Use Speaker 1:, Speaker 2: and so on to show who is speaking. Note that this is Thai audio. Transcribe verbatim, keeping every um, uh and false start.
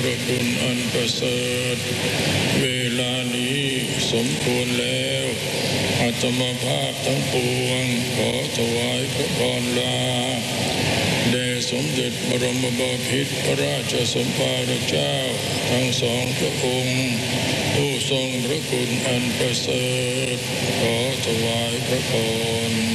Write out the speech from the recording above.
Speaker 1: ระคุณอันประเสริฐเวลานี้สมควรแล้วอาตมาภาพทั้งปวงขอถวายพระพรลาแด่สมเด็จบรมบพิตรพระราชสมภารเจ้าทั้งสองพระองค์ผู้ทรงพระคุณอันประเสริฐขอถวายพระพร